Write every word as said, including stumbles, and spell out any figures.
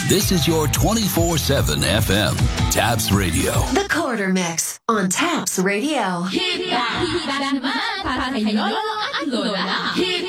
This is your twenty-four seven F M, Taps Radio. The Quarter Mix on Taps Radio. Hit that naman para sa iyo ang lola. Hit